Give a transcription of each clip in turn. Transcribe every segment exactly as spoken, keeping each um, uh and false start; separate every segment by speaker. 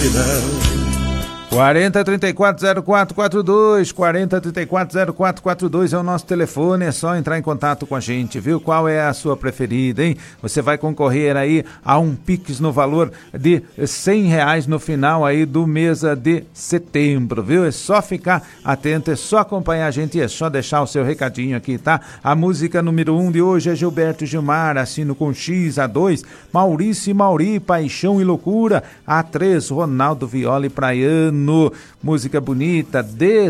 Speaker 1: solidão.
Speaker 2: quarenta, trinta e quatro, zero quatro quatro dois, quarenta, trinta e quatro, zero quatro quatro dois é o nosso telefone, é só entrar em contato com a gente, viu? Qual é a sua preferida, hein? Você vai concorrer aí a um Pix no valor de cem reais no final aí do mês de setembro, viu? É só ficar atento, é só acompanhar a gente e é só deixar o seu recadinho aqui, tá? A música número um de hoje é Gilberto Gilmar, assino com X, a dois, Maurício e Mauri, Paixão e Loucura, a três, Ronaldo Viola e Praiano, música bonita,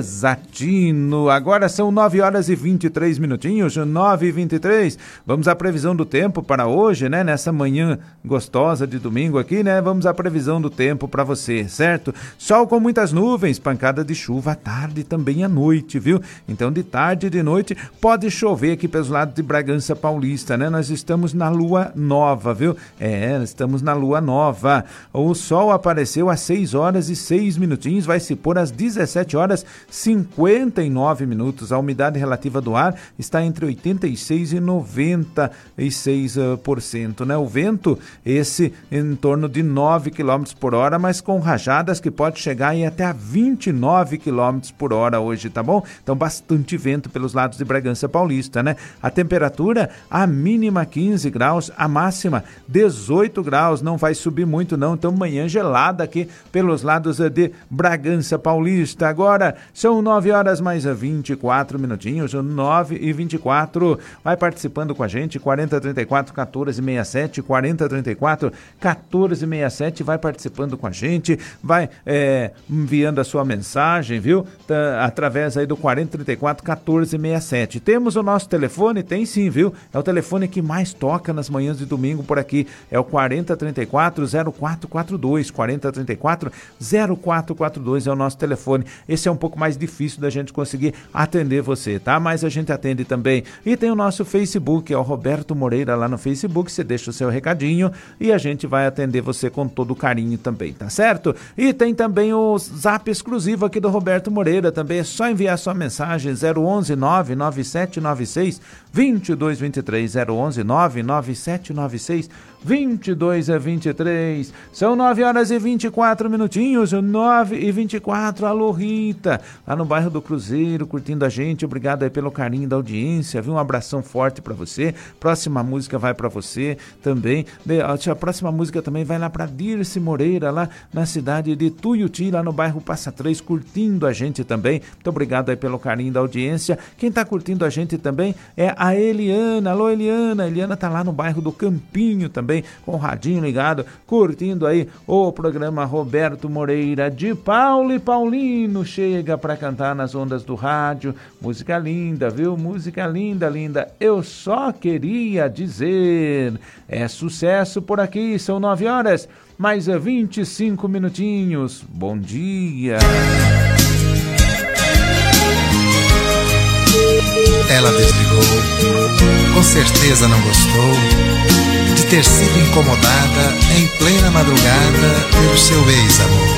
Speaker 2: Desatino. Agora são nove horas e vinte e três minutinhos, nove e vinte e três. Vamos à previsão do tempo para hoje, né? Nessa manhã gostosa de domingo aqui, né? Vamos à previsão do tempo para você, certo? Sol com muitas nuvens, pancada de chuva à tarde e também à noite, viu? Então de tarde e de noite pode chover aqui pelos lados de Bragança Paulista, né? Nós estamos na lua nova, viu? É, estamos na lua nova. O sol apareceu às seis horas e seis minutos. Vai se pôr às dezessete horas e cinquenta e nove minutos. A umidade relativa do ar está entre oitenta e seis e noventa e seis por cento, né? O vento, esse em torno de nove quilômetros por hora, mas com rajadas que pode chegar aí até a vinte e nove quilômetros por hora hoje, tá bom? Então bastante vento pelos lados de Bragança Paulista, né? A temperatura, a mínima quinze graus, a máxima dezoito graus, não vai subir muito não, então manhã gelada aqui pelos lados de Bragança Paulista. Agora são nove horas mais vinte e quatro minutinhos, nove e vinte e quatro. Vai participando com a gente, quarenta, trinta e quatro, quatorze, sessenta e sete, quarenta, trinta e quatro, quatorze, sessenta e sete. Vai participando com a gente, vai é, enviando a sua mensagem, viu? Tá, através aí do quarenta, trinta e quatro, quatorze, sessenta e sete. Temos o nosso telefone? Tem sim, viu? É o telefone que mais toca nas manhãs de domingo por aqui. É o quarenta, trinta e quatro, zero quatro quatro dois, quarenta, trinta e quatro, zero quatro quatro dois é o nosso telefone. Esse é um pouco mais difícil da gente conseguir atender você, tá? Mas a gente atende também. E tem o nosso Facebook, é o Roberto Moreira lá no Facebook. Você deixa o seu recadinho e a gente vai atender você com todo carinho também, tá certo? E tem também o zap exclusivo aqui do Roberto Moreira também. É só enviar sua mensagem zero onze, nove nove sete nove seis, dois dois dois três, zero onze, nove nove sete nove seis, dois dois dois três. São nove horas e vinte e quatro minutinhos, nove e vinte e quatro. Alô Rita, lá no bairro do Cruzeiro, curtindo a gente. Obrigado aí pelo carinho da audiência, viu? Um abração forte pra você. Próxima música vai pra você também. A próxima música também vai lá pra Dirce Moreira, lá na cidade de Tuiuti, lá no bairro Passa Três, curtindo a gente também. Muito obrigado aí pelo carinho da audiência. Quem tá curtindo a gente também é a Eliana. Alô Eliana, a Eliana tá lá no bairro do Campinho também, com o radinho ligado, curtindo aí o programa Roberto Moreira. De Paulo e Paulino chega para cantar nas ondas do rádio. Música linda, viu? Música linda, linda. Eu só queria dizer. É sucesso por aqui. São nove horas, mais vinte e cinco minutinhos. Bom dia.
Speaker 3: Ela desligou. Com certeza não gostou de ter sido incomodada em plena madrugada pelo seu ex-amor.